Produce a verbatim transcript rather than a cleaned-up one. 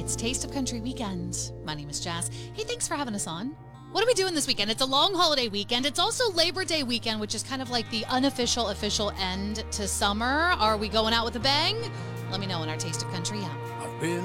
It's Taste of Country Weekend. My name is Jazz. Hey, thanks for having us on. What are we doing this weekend? It's a long holiday weekend. It's also Labor Day weekend, which is kind of like the unofficial, official end to summer. Are we going out with a bang? Let me know in our Taste of Country app. I've been